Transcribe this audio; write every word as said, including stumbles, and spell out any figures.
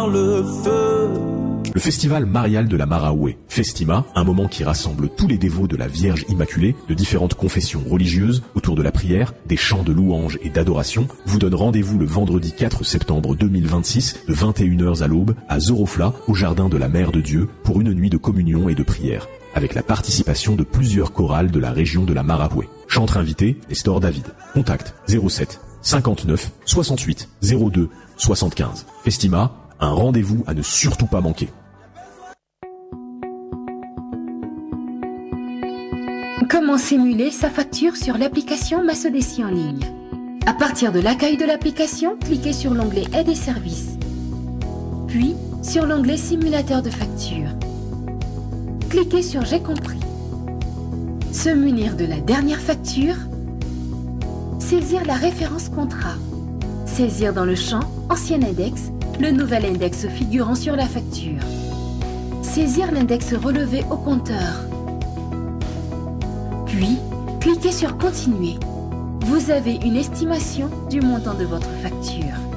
par le feu. Le festival marial de la Maraoué, Festima, un moment qui rassemble tous les dévots de la Vierge Immaculée, de différentes confessions religieuses, autour de la prière, des chants de louanges et d'adoration, vous donne rendez-vous le vendredi quatre septembre deux mille vingt-six, de vingt et une heures à l'aube, à Zorofla, au jardin de la Mère de Dieu, pour une nuit de communion et de prière, avec la participation de plusieurs chorales de la région de la Maraoué. Chantre invité, Nestor David. Contact zéro sept cinquante-neuf soixante-huit zéro deux soixante-quinze. Festima, un rendez-vous à ne surtout pas manquer. Comment simuler sa facture sur l'application Massodessi en ligne? À partir de l'accueil de l'application, cliquez sur l'onglet Aide et services, puis sur l'onglet Simulateur de facture. Cliquez sur J'ai compris. Se munir de la dernière facture. Saisir la référence contrat. Saisir dans le champ Ancien index le nouvel index figurant sur la facture. Saisir l'index relevé au compteur. Puis, cliquez sur Continuer. Vous avez une estimation du montant de votre facture.